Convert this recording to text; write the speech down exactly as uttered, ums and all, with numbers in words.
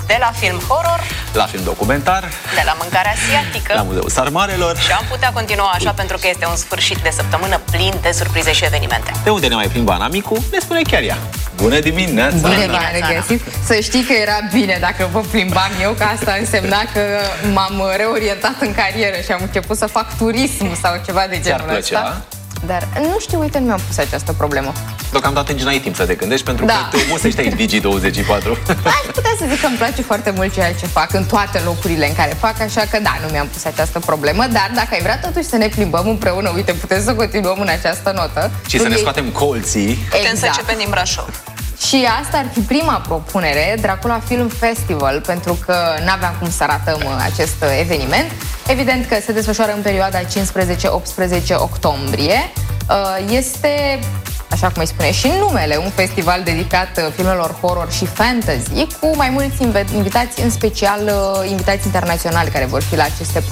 De la film horror, la film documentar, de la mâncare asiatică, la Muzeul Sarmarelor. Și am putea continua așa pentru că este un sfârșit de săptămână plin de surprize și evenimente. De unde ne mai plimba Anamicu, ne spune chiar ea. Bună dimineața! Bine v-am regăsit! Să știi că era bine dacă vă plimbam eu, că asta însemna că m-am reorientat în carieră și am început să fac turism sau ceva de genul ăsta. Dar nu știu, uite, nu mi-am pus această problemă. Deocamdată nici n-ai timp să te gândești, pentru da. că te obosești aici Digi douăzeci și patru. Aș putea să zic că îmi place foarte mult ceea ce fac în toate locurile în care fac, așa că da, nu mi-am pus această problemă. Dar dacă ai vrea totuși să ne plimbăm împreună, uite, putem să continuăm în această notă. Și să ne scoatem colții. Putem exact. să începem din Brașov. Și asta ar fi prima propunere, Dracula Film Festival, pentru că n-aveam cum să ratăm acest eveniment. Evident că se desfășoară în perioada cincisprezece optsprezece octombrie. Este, așa cum îi spune și numele, un festival dedicat filmelor horror și fantasy, cu mai mulți invitați, în special invitați internaționali care vor fi la aceste